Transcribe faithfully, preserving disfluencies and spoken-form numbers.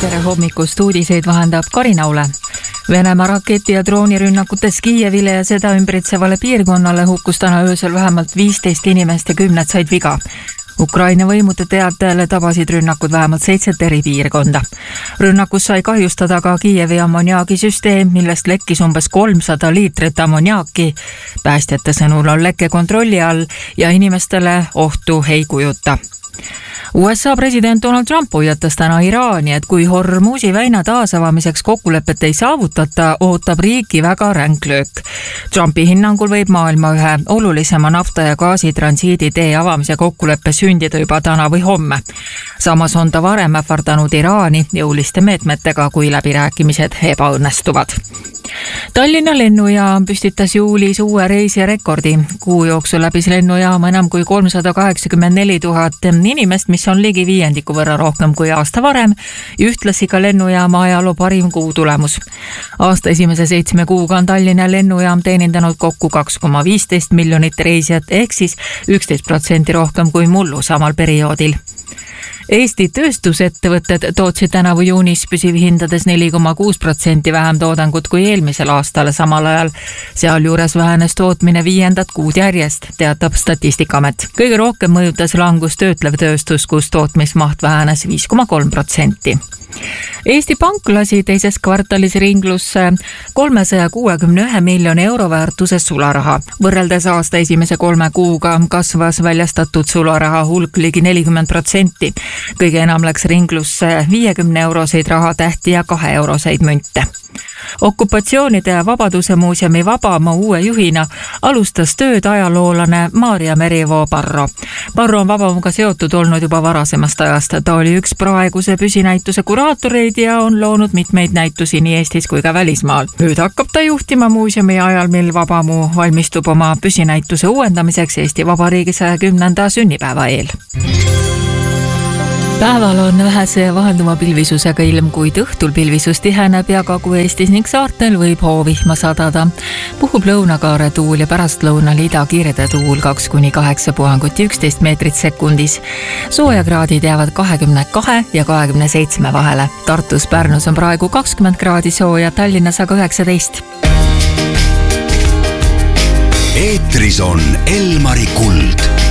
tere hommikust, uudiseid vahendab Karin Aule. Venemaa raketi- ja droonirünnakutes Kiievile ja seda ümbritsevale piirkonnale hukkus täna öösel vähemalt viisteist inimest ja kümned said viga. Ukraina võimude teatajale tabasid rünnakud vähemalt seitset eri piirkonda. Rünnakus sai kahjustada ka Kiievi ammoniaagisüsteem, millest lekkis umbes kolmsada liitrit ammoniaaki. Päästjate sõnul on leke kontrolli all ja inimestele ohtu ei kujuta. U S A president Donald Trump hoiatas täna Iraani, et kui Hormuzi väina taasavamiseks kokkulepet ei saavutata, ootab riiki väga ränk löök. Trumpi hinnangul võib maailma ühe olulisema nafta- ja gaasitransiidi tee avamise kokkuleppe sündida juba täna või homme. Samas on ta varem ähvardanud Iraani jõuliste meetmetega, kui läbirääkimised ebaõnnestuvad. Tallinna lennujaam püstitas juulis uue reisija rekordi. Kuu jooksul läbis lennujaama enam kui kolmsada kaheksakümmend neli tuhat inimest, mis on ligi viiendiku võrra rohkem kui aasta varem, ühtlasi ka lennujaama ajaloo parim kuu tulemus. Aasta esimese seitsme kuuga on Tallinna lennujaam teenindanud kokku kaks koma viisteist miljonit reisijat, ehk siis üksteist protsenti rohkem kui mullu samal perioodil. Eesti tööstusettevõtted tootsid tänavu juunis püsivhindades neli koma kuus protsenti vähem toodangut kui eelmisel aastal samal ajal. Sealjuures vähenes tootmine viiendat kuud järjest, teatab Statistikaamet. Kõige rohkem mõjutas langus töötlev tööstus, kus tootmismaht vähenes viis koma kolm protsenti. Eesti Pank lasi teises kvartalis ringlusse kolmesaja kuuekümne ühe miljoni euro väärtuses sularaha. Võrreldes aasta esimese kolme kuuga kasvas väljastatud sularaha hulk ligi nelikümmend protsenti. Kõige enam läks ringlusse viiekümne euroseid rahatähti ja kahe euroseid münte. Okupatsioonide ja Vabaduse muuseumi Vabamaa uue juhina alustas tööd ajaloolane Maarja Merivoo Parro. Parro on Vabamaaga seotud olnud juba varasemast ajast. Ta oli üks praeguse püsinäituse kuraatoreid ja on loonud mitmeid näitusi nii Eestis kui ka välismaal. Nüüd hakkab ta juhtima muuseumi ajal, mil Vabamu valmistub oma püsinäituse uuendamiseks Eesti Vabariigi saja kümnenda sünnipäeva eel. Päeval on vähese vahelduma pilvisusega ilm, kuid õhtul pilvisus tiheneb ja Kagu-Eestis ning saartel võib hoovihma sadada. Puhub lõunakaare tuul ja pärastlõunal idakiirede tuul kaks kuni kaheksa puhangut ja üksteist meetrit sekundis. Soojakraadid jäävad kahekümne kahe ja kahekümne seitsme vahele. Tartus, Pärnus on praegu kakskümmend kraadi sooja, Tallinnas aga üheksateist. Eetris on Elmari Kuld.